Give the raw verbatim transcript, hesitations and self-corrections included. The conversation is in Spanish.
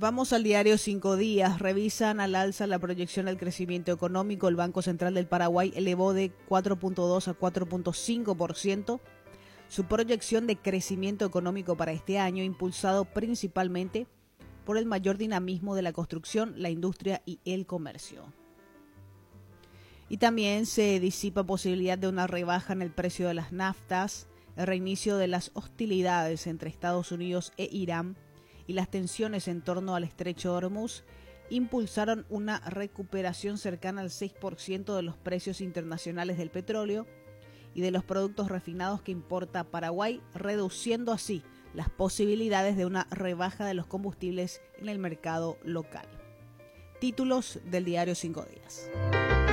Vamos al diario Cinco Días. Revisan al alza la proyección del crecimiento económico. El Banco Central del Paraguay elevó de cuatro punto dos a cuatro punto cinco por ciento su proyección de crecimiento económico para este año, impulsado principalmente por el mayor dinamismo de la construcción, la industria y el comercio. Y también se disipa posibilidad de una rebaja en el precio de las naftas, el reinicio de las hostilidades entre Estados Unidos e Irán y las tensiones en torno al estrecho de Hormuz impulsaron una recuperación cercana al seis por ciento de los precios internacionales del petróleo y de los productos refinados que importa Paraguay, reduciendo así las posibilidades de una rebaja de los combustibles en el mercado local. Títulos del diario Cinco Días.